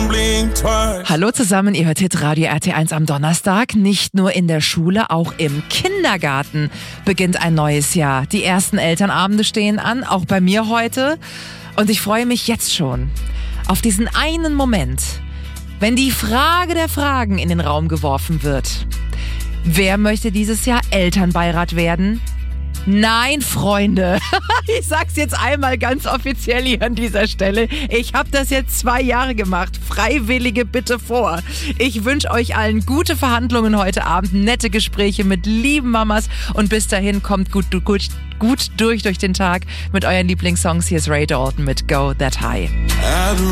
blink twice. Hallo zusammen, ihr hört Hitradio RT1 am Donnerstag. Nicht nur in der Schule, auch im Kindergarten beginnt ein neues Jahr. Die ersten Elternabende stehen an, auch bei mir heute. Und ich freue mich jetzt schon auf diesen einen Moment, wenn die Frage der Fragen in den Raum geworfen wird. Wer möchte dieses Jahr Elternbeirat werden? Nein, Freunde. Ich sag's jetzt einmal ganz offiziell hier an dieser Stelle. Ich habe das jetzt 2 Jahre gemacht. Freiwillige bitte vor. Ich wünsche euch allen gute Verhandlungen heute Abend, nette Gespräche mit lieben Mamas und bis dahin kommt gut durch den Tag mit euren Lieblingssongs. Hier ist Ray Dalton mit Go That High.